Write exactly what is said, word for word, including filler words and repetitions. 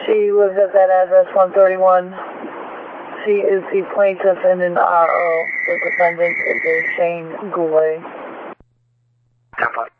She lives at that address, one thirty-one. She is the plaintiff in an R O. The defendant is a Shane Goulet. ten